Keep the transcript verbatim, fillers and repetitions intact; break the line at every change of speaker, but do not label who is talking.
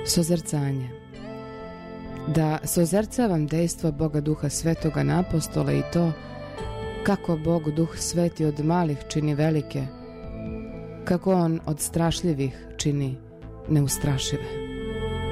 Sozercanje. Da sozercavam dejstvo Boga Duha Svetoga na apostole i to kako Bog Duh Sveti od malih čini velike, kako On od strašljivih čini neustrašive.